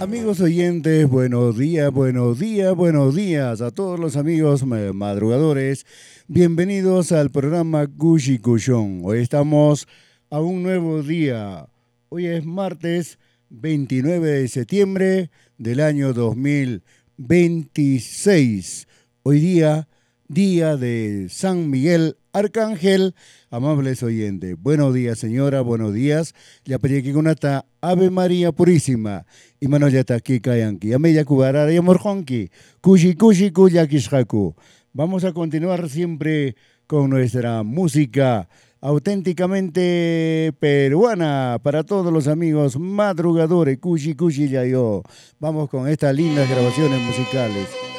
Amigos oyentes, buenos días, buenos días, buenos días a todos los amigos madrugadores. Bienvenidos al programa Cushi Cushón. Hoy estamos a un nuevo día. Hoy es martes 29 de septiembre del año 2026. Hoy día de San Miguel Arcángel. Amables oyentes, buenos días señora, buenos días. Ya pedí conata Ave María Purísima. Y mano ya está aquí kayanki. Ameya kubarara y morjonki. Kushi kushi kuyakishhaku. Vamos a continuar siempre con nuestra música auténticamente peruana para todos los amigos madrugadores. Kushi kushi ya yo. Vamos con estas lindas grabaciones musicales.